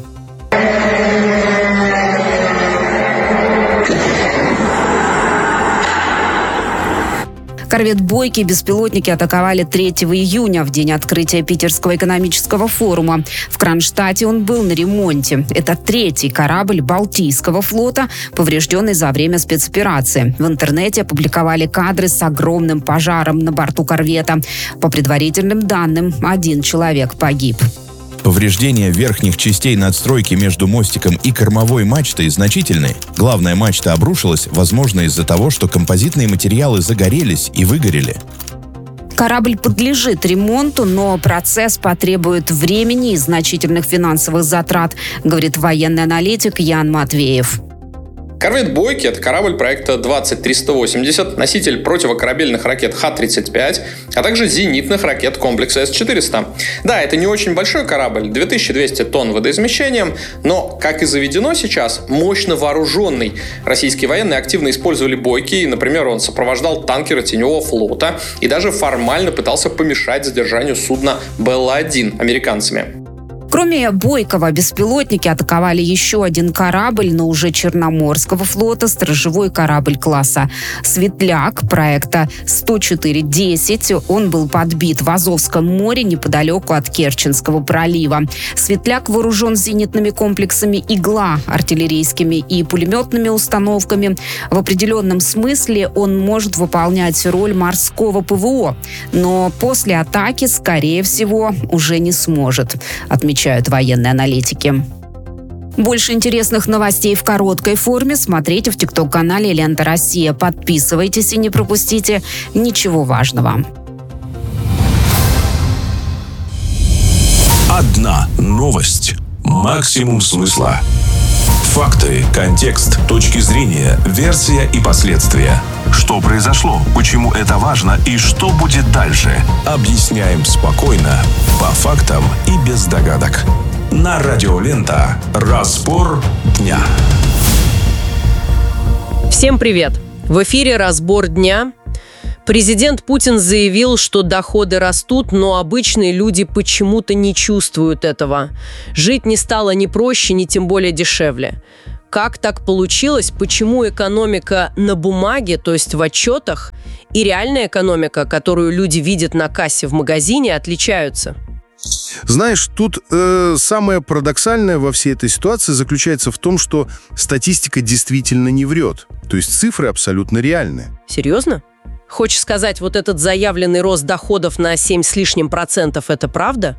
Корвет «Бойкий» беспилотники атаковали 3 июня, в день открытия Питерского экономического форума. В Кронштадте он был на ремонте. Это 3-й корабль Балтийского флота, поврежденный за время спецоперации. В интернете опубликовали кадры с огромным пожаром на борту корвета. По предварительным данным, 1 человек погиб. Повреждения верхних частей надстройки между мостиком и кормовой мачтой значительны. Главная мачта обрушилась, возможно, из-за того, что композитные материалы загорелись и выгорели. Корабль подлежит ремонту, но процесс потребует времени и значительных финансовых затрат, говорит военный аналитик Ян Матвеев. Корвет «Бойкий» — это корабль проекта 20380, носитель противокорабельных ракет Х-35, а также зенитных ракет комплекса С-400. Да, это не очень большой корабль, 2200 тонн водоизмещением, но, как и заведено сейчас, мощно вооруженный. Российские военные активно использовали «Бойкий», например, он сопровождал танкеры Теневого флота и даже формально пытался помешать задержанию судна «Белла-1» американцами. Кроме Бойкова, беспилотники атаковали еще один корабль, но уже Черноморского флота, сторожевой корабль класса «Светляк» проекта 104-10. Он был подбит в Азовском море неподалеку от Керченского пролива. «Светляк» вооружен зенитными комплексами «Игла», артиллерийскими и пулеметными установками. В определенном смысле он может выполнять роль морского ПВО, но после атаки, скорее всего, уже не сможет, отмечают военные аналитики. Больше интересных новостей в короткой форме смотрите в ТикТок-канале «Лента Россия». Подписывайтесь и не пропустите ничего важного. Одна новость. Максимум смысла. Факты, контекст, точки зрения, версия и последствия. Что произошло, почему это важно и что будет дальше. Объясняем спокойно, по фактам и без догадок. На Радио Лента. Разбор дня. Всем привет! В эфире «Разбор дня». Президент Путин заявил, что доходы растут, но обычные люди почему-то не чувствуют этого. Жить не стало ни проще, ни тем более дешевле. Как так получилось? Почему экономика на бумаге, то есть в отчетах, и реальная экономика, которую люди видят на кассе в магазине, отличаются? Знаешь, тут самое парадоксальное во всей этой ситуации заключается в том, что статистика действительно не врет. То есть цифры абсолютно реальны. Серьезно? Хочешь сказать, вот этот заявленный рост доходов на 7 с лишним процентов – это правда?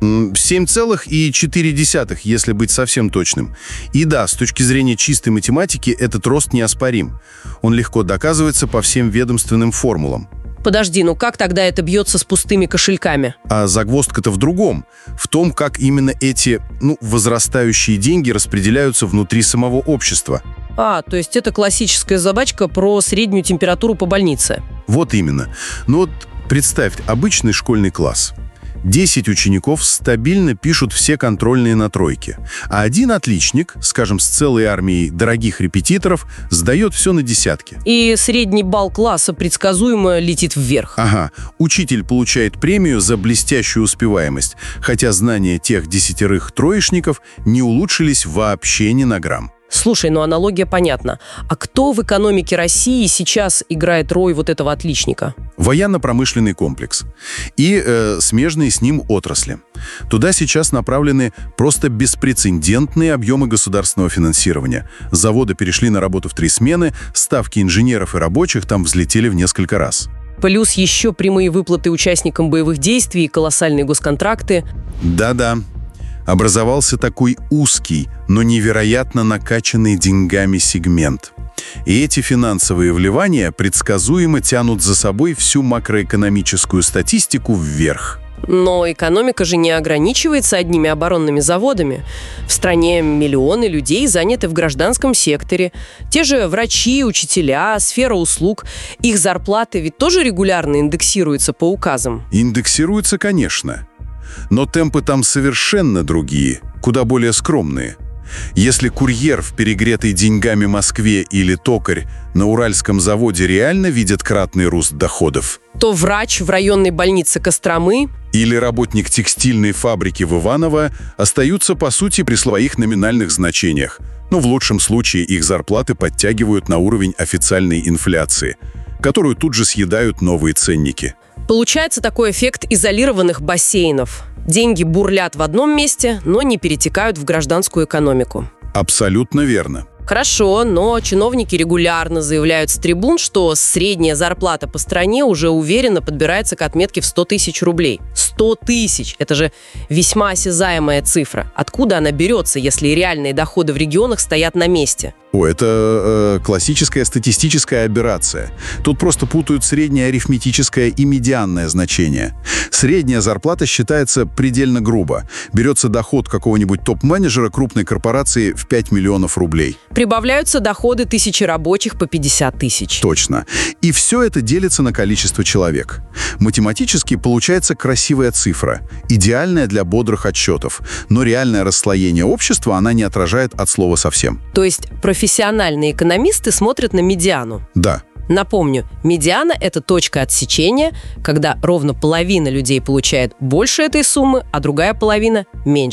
7,4, если быть совсем точным. И да, с точки зрения чистой математики, этот рост неоспорим. Он легко доказывается по всем ведомственным формулам. Подожди, ну как тогда это бьется с пустыми кошельками? А загвоздка-то в другом. В том, как именно эти, возрастающие деньги распределяются внутри самого общества. То есть это классическая задачка про среднюю температуру по больнице. Вот именно. Представь, обычный школьный класс. 10 учеников стабильно пишут все контрольные на тройке. А один отличник, скажем, с целой армией дорогих репетиторов, сдает все на десятки. И средний балл класса предсказуемо летит вверх. Ага. Учитель получает премию за блестящую успеваемость, хотя знания тех 10 троечников не улучшились вообще ни на грамм. Слушай, аналогия понятна. А кто в экономике России сейчас играет роль вот этого отличника? Военно-промышленный комплекс и смежные с ним отрасли. Туда сейчас направлены просто беспрецедентные объемы государственного финансирования. Заводы перешли на работу в 3 смены, ставки инженеров и рабочих там взлетели в несколько раз. Плюс еще прямые выплаты участникам боевых действий и колоссальные госконтракты. Да-да. Образовался такой узкий, но невероятно накачанный деньгами сегмент. И эти финансовые вливания предсказуемо тянут за собой всю макроэкономическую статистику вверх. Но экономика же не ограничивается одними оборонными заводами. В стране миллионы людей заняты в гражданском секторе. Те же врачи, учителя, сфера услуг. Их зарплаты ведь тоже регулярно индексируются по указам. Индексируются, конечно. Но темпы там совершенно другие, куда более скромные. Если курьер в перегретой деньгами Москве или токарь на Уральском заводе реально видят кратный рост доходов, то врач в районной больнице Костромы или работник текстильной фабрики в Иваново остаются, по сути, при своих номинальных значениях. В лучшем случае их зарплаты подтягивают на уровень официальной инфляции, которую тут же съедают новые ценники. Получается такой эффект изолированных бассейнов. Деньги бурлят в одном месте, но не перетекают в гражданскую экономику. Абсолютно верно. Хорошо, но чиновники регулярно заявляют с трибун, что средняя зарплата по стране уже уверенно подбирается к отметке в 100 тысяч рублей. 100 тысяч! Это же весьма осязаемая цифра. Откуда она берется, если реальные доходы в регионах стоят на месте? Это классическая статистическая аберрация. Тут просто путают среднее арифметическое и медианное значение. Средняя зарплата считается предельно грубо. Берется доход какого-нибудь топ-менеджера крупной корпорации в 5 миллионов рублей. Прибавляются доходы тысячи рабочих по 50 тысяч. Точно. И все это делится на количество человек. Математически получается красивая цифра, идеальная для бодрых отчетов. Но реальное расслоение общества она не отражает от слова совсем. То есть профессиональные экономисты смотрят на медиану? Да. Напомню, медиана – это точка отсечения, когда ровно половина людей получает больше этой суммы, а другая половина – меньше.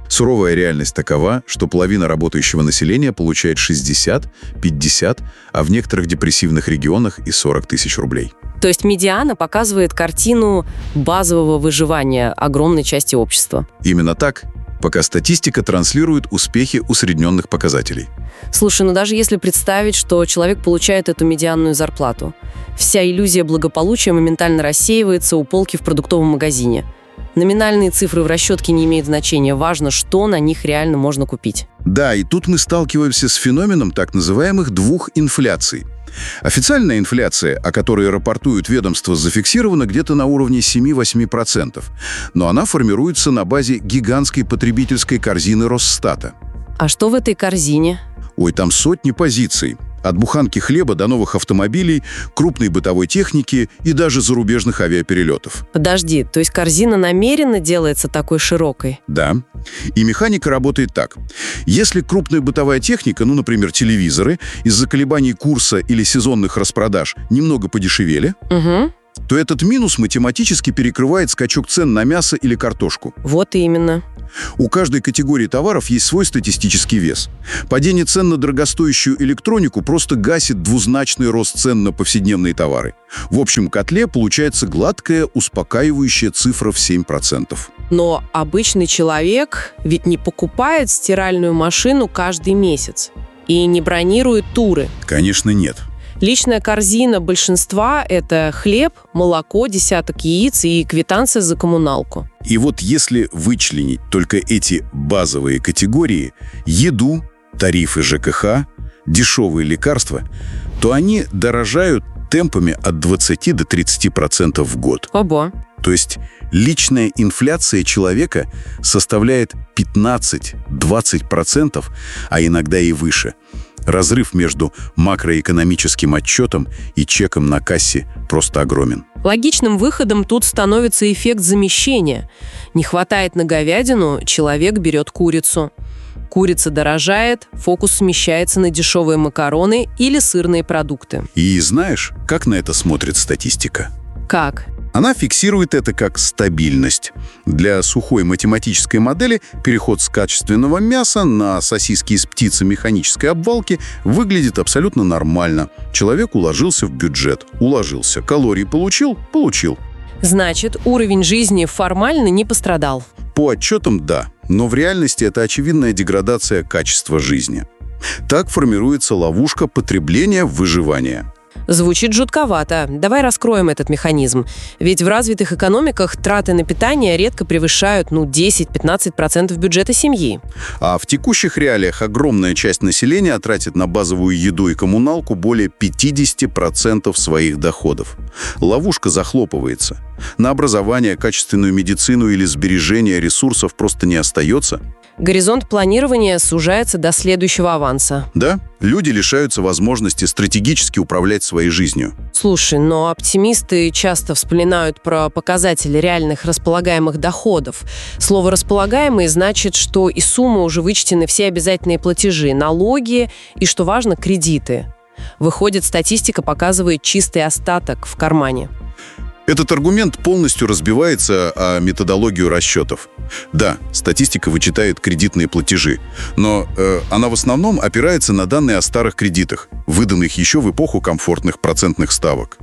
Суровая реальность такова, что половина работающего населения получает 60, 50, а в некоторых депрессивных регионах и 40 тысяч рублей. То есть медиана показывает картину базового выживания огромной части общества. Именно так, пока статистика транслирует успехи усредненных показателей. Слушай, ну даже если представить, что человек получает эту медианную зарплату, вся иллюзия благополучия моментально рассеивается у полки в продуктовом магазине. Номинальные цифры в расчетке не имеют значения. Важно, что на них реально можно купить. Да, и тут мы сталкиваемся с феноменом так называемых двух инфляций. Официальная инфляция, о которой рапортуют ведомства, зафиксирована где-то на уровне 7-8%. Но она формируется на базе гигантской потребительской корзины Росстата. А что в этой корзине? Ой, там сотни позиций. От буханки хлеба до новых автомобилей, крупной бытовой техники и даже зарубежных авиаперелетов. Подожди, то есть корзина намеренно делается такой широкой? Да. И механика работает так. Если крупная бытовая техника, ну, например, телевизоры, из-за колебаний курса или сезонных распродаж немного подешевели, то этот минус математически перекрывает скачок цен на мясо или картошку. Вот именно. У каждой категории товаров есть свой статистический вес. Падение цен на дорогостоящую электронику просто гасит двузначный рост цен на повседневные товары. В общем котле получается гладкая, успокаивающая цифра в 7%. Но обычный человек ведь не покупает стиральную машину каждый месяц и не бронирует туры. Конечно, нет. Личная корзина большинства – это хлеб, молоко, десяток яиц и квитанция за коммуналку. И вот если вычленить только эти базовые категории – еду, тарифы ЖКХ, дешевые лекарства, то они дорожают темпами от 20 до 30% в год. Ого. То есть личная инфляция человека составляет 15-20%, а иногда и выше. Разрыв между макроэкономическим отчетом и чеком на кассе просто огромен. Логичным выходом тут становится эффект замещения. Не хватает на говядину, человек берет курицу. Курица дорожает, фокус смещается на дешевые макароны или сырные продукты. И знаешь, как на это смотрит статистика? Как? Она фиксирует это как стабильность. Для сухой математической модели переход с качественного мяса на сосиски из птицы механической обвалки выглядит абсолютно нормально. Человек уложился в бюджет. Уложился. Калорий получил? Получил. Значит, уровень жизни формально не пострадал. По отчетам – да. Но в реальности это очевидная деградация качества жизни. Так формируется ловушка потребления-выживания. Звучит жутковато. Давай раскроем этот механизм. Ведь в развитых экономиках траты на питание редко превышают 10-15% бюджета семьи. А в текущих реалиях огромная часть населения тратит на базовую еду и коммуналку более 50% своих доходов. Ловушка захлопывается. На образование, качественную медицину или сбережение ресурсов просто не остается. Горизонт планирования сужается до следующего аванса. Да, люди лишаются возможности стратегически управлять своей жизнью. Слушай, но оптимисты часто вспоминают про показатели реальных располагаемых доходов. Слово «располагаемые» значит, что из суммы уже вычтены все обязательные платежи, налоги и, что важно, кредиты. Выходит, статистика показывает чистый остаток в кармане. Этот аргумент полностью разбивается о методологию расчетов. Да, статистика вычитает кредитные платежи, но она в основном опирается на данные о старых кредитах, выданных еще в эпоху комфортных процентных ставок.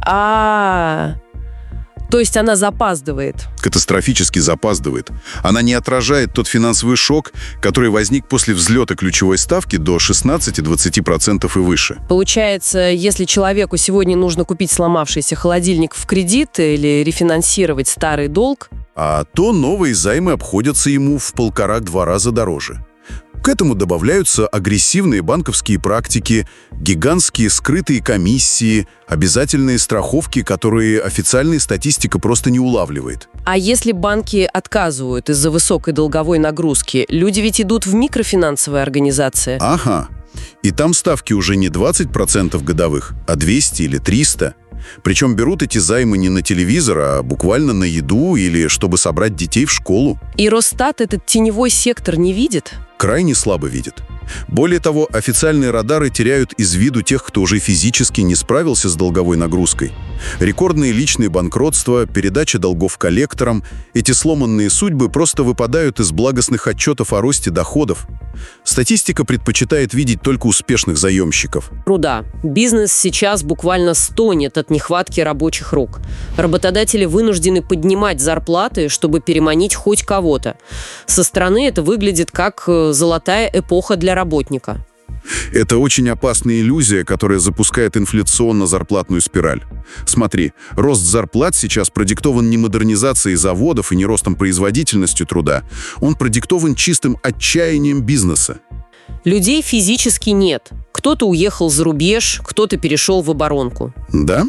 То есть она запаздывает. Катастрофически запаздывает. Она не отражает тот финансовый шок, который возник после взлета ключевой ставки до 16-20% и выше. Получается, если человеку сегодня нужно купить сломавшийся холодильник в кредит или рефинансировать старый долг, то новые займы обходятся ему в 1,5-2 раза дороже. К этому добавляются агрессивные банковские практики, гигантские скрытые комиссии, обязательные страховки, которые официальная статистика просто не улавливает. А если банки отказывают из-за высокой долговой нагрузки, люди ведь идут в микрофинансовые организации. Ага. И там ставки уже не 20% годовых, а 200 или 300. Причем берут эти займы не на телевизор, а буквально на еду или чтобы собрать детей в школу. И Росстат этот теневой сектор не видит? Крайне слабо видит. Более того, официальные радары теряют из виду тех, кто уже физически не справился с долговой нагрузкой. Рекордные личные банкротства, передача долгов коллекторам – эти сломанные судьбы просто выпадают из благостных отчетов о росте доходов. Статистика предпочитает видеть только успешных заемщиков. Труда. Бизнес сейчас буквально стонет от нехватки рабочих рук. Работодатели вынуждены поднимать зарплаты, чтобы переманить хоть кого-то. Со стороны это выглядит как золотая эпоха для работника. Это очень опасная иллюзия, которая запускает инфляционно-зарплатную спираль. Смотри, рост зарплат сейчас продиктован не модернизацией заводов и не ростом производительности труда. Он продиктован чистым отчаянием бизнеса. Людей физически нет. Кто-то уехал за рубеж, кто-то перешел в оборонку. Да?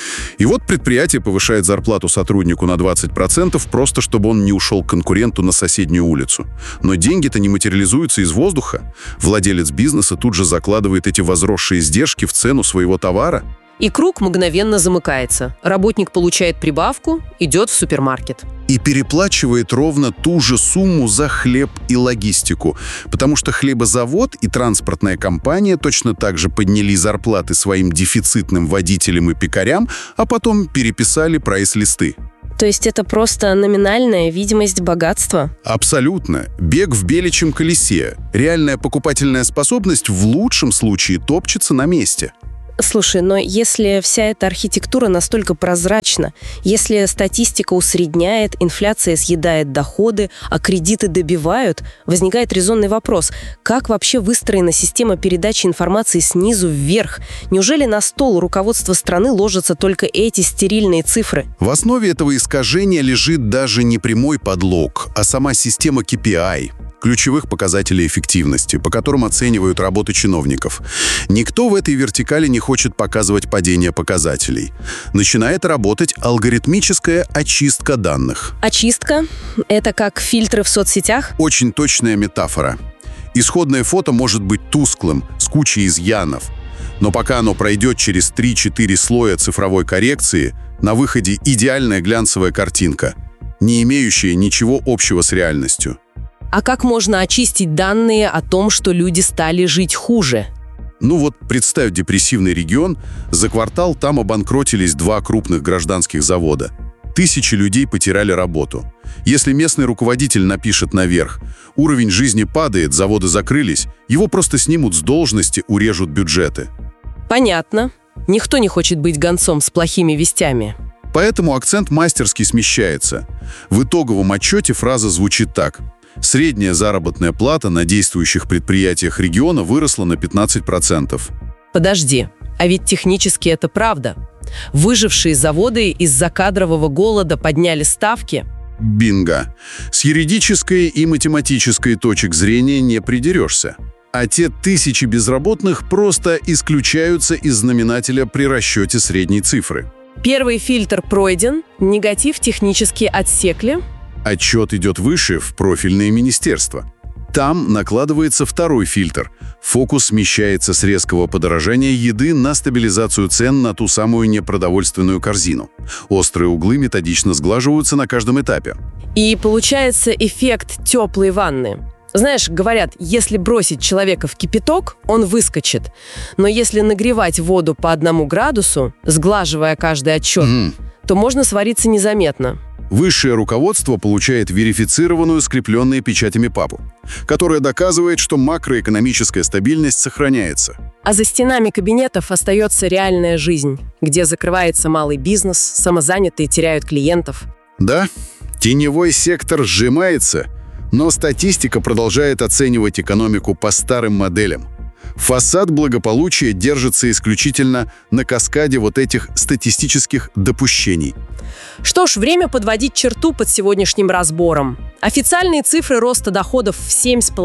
И вот предприятие повышает зарплату сотруднику на 20%, просто чтобы он не ушел к конкуренту на соседнюю улицу. Но деньги-то не материализуются из воздуха. Владелец бизнеса тут же закладывает эти возросшие издержки в цену своего товара. И круг мгновенно замыкается. Работник получает прибавку, идет в супермаркет. И переплачивает ровно ту же сумму за хлеб и логистику. Потому что хлебозавод и транспортная компания точно так же подняли зарплаты своим дефицитным водителям и пекарям, а потом переписали прайс-листы. То есть это просто номинальная видимость богатства? Абсолютно. Бег в беличьем колесе. Реальная покупательная способность в лучшем случае топчется на месте. Слушай, но если вся эта архитектура настолько прозрачна, если статистика усредняет, инфляция съедает доходы, а кредиты добивают, возникает резонный вопрос: как вообще выстроена система передачи информации снизу вверх? Неужели на стол руководства страны ложатся только эти стерильные цифры? В основе этого искажения лежит даже не прямой подлог, а сама система KPI. Ключевых показателей эффективности, по которым оценивают работу чиновников. Никто в этой вертикали не хочет показывать падение показателей. Начинает работать алгоритмическая очистка данных. Очистка? Это как фильтры в соцсетях? Очень точная метафора. Исходное фото может быть тусклым, с кучей изъянов. Но пока оно пройдет через 3-4 слоя цифровой коррекции, на выходе идеальная глянцевая картинка, не имеющая ничего общего с реальностью. А как можно очистить данные о том, что люди стали жить хуже? Ну вот, представь депрессивный регион, за квартал там обанкротились 2 крупных гражданских завода. Тысячи людей потеряли работу. Если местный руководитель напишет наверх: уровень жизни падает, заводы закрылись, его просто снимут с должности, урежут бюджеты. Понятно. Никто не хочет быть гонцом с плохими вестями. Поэтому акцент мастерски смещается. В итоговом отчете фраза звучит так: средняя заработная плата на действующих предприятиях региона выросла на 15%. Подожди, а ведь технически это правда. Выжившие заводы из-за кадрового голода подняли ставки. Бинго. С юридической и математической точек зрения не придерешься. А те тысячи безработных просто исключаются из знаменателя при расчете средней цифры. Первый фильтр пройден, негатив технически отсекли. Отчет идет выше, в профильное министерство. Там накладывается второй фильтр. Фокус смещается с резкого подорожания еды на стабилизацию цен на ту самую непродовольственную корзину. Острые углы методично сглаживаются на каждом этапе. И получается эффект теплой ванны. Знаешь, говорят, если бросить человека в кипяток, он выскочит. Но если нагревать воду по 1 градусу, сглаживая каждый отчет, то можно свариться незаметно. Высшее руководство получает верифицированную, скрепленную печатями папу, которая доказывает, что макроэкономическая стабильность сохраняется. А за стенами кабинетов остается реальная жизнь, где закрывается малый бизнес, самозанятые теряют клиентов. Да, теневой сектор сжимается, но статистика продолжает оценивать экономику по старым моделям. Фасад благополучия держится исключительно на каскаде вот этих статистических допущений. Что ж, время подводить черту под сегодняшним разбором. Официальные цифры роста доходов в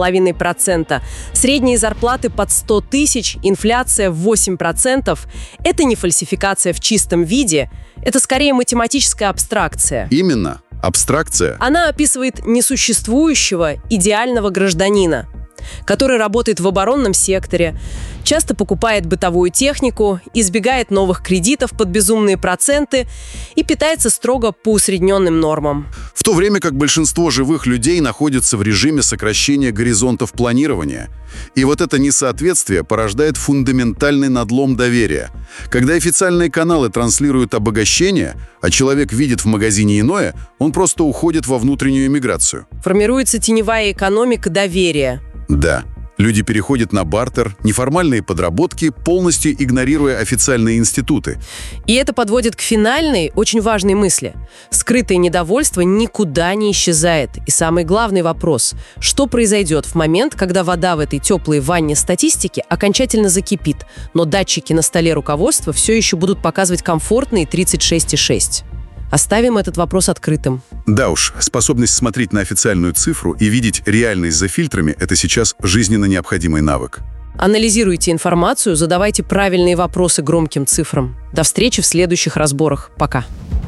7,5%, средние зарплаты под 100 тысяч, инфляция в 8% – это не фальсификация в чистом виде, это скорее математическая абстракция. Именно, абстракция. Она описывает несуществующего идеального гражданина. который работает в оборонном секторе, часто покупает бытовую технику, избегает новых кредитов под безумные проценты и питается строго по усредненным нормам. В то время как большинство живых людей находится в режиме сокращения горизонтов планирования. И вот это несоответствие порождает фундаментальный надлом доверия. Когда официальные каналы транслируют обогащение, а человек видит в магазине иное, он просто уходит во внутреннюю эмиграцию. Формируется теневая экономика доверия. Да. Люди переходят на бартер, неформальные подработки, полностью игнорируя официальные институты. И это подводит к финальной, очень важной мысли. Скрытое недовольство никуда не исчезает. И самый главный вопрос – что произойдет в момент, когда вода в этой теплой ванне статистики окончательно закипит, но датчики на столе руководства все еще будут показывать комфортные 36,6? Оставим этот вопрос открытым. Да уж, способность смотреть на официальную цифру и видеть реальность за фильтрами – это сейчас жизненно необходимый навык. Анализируйте информацию, задавайте правильные вопросы громким цифрам. До встречи в следующих разборах. Пока.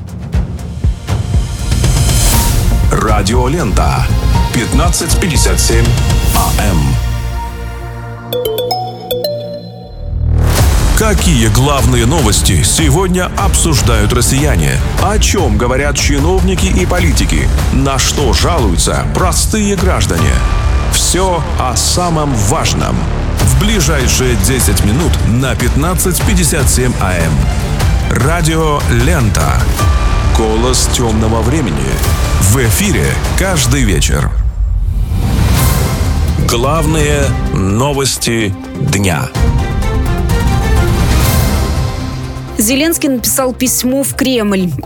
Радиолента. 15:57 АМ. Какие главные новости сегодня обсуждают россияне? О чем говорят чиновники и политики? На что жалуются простые граждане? Все о самом важном. В ближайшие 10 минут на 15:57 АМ. Радио Лента. Голос темного времени. В эфире каждый вечер. Главные новости дня. Зеленский написал письмо в Кремль.